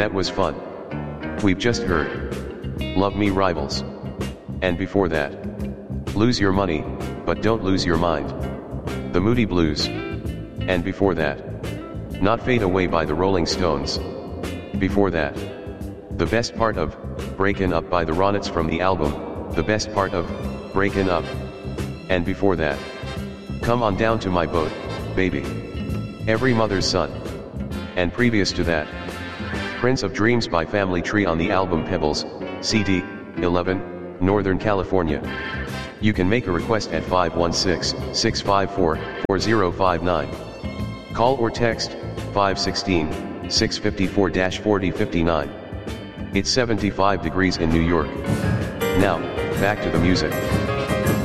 That was fun. We've just heard Love Me Rivals. And before that, Lose Your Money, But Don't Lose Your Mind, The Moody Blues. And before that, Not Fade Away by the Rolling Stones. Before that, The Best Part of Breakin' Up by the Ronettes from the album The Best Part of Breakin' Up. And before that, Come On Down to My Boat, Baby, Every Mother's Son. And previous to that, Prince of Dreams by Family Tree on the album Pebbles, CD, 11, Northern California. You can make a request at 516-654-4059. Call or text 516-654-4059. It's 75 degrees in New York. Now, back to the music.